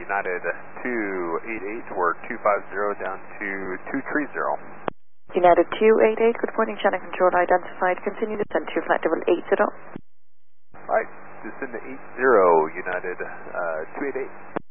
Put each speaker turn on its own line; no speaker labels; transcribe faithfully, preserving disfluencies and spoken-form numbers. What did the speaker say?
United two eight eight, we're two five zero down to two three zero.
United two eight eight, good morning, channel control identified. Continue to send to flight level eight zero.
Alright, descend to eight zero, United uh, two eight eight.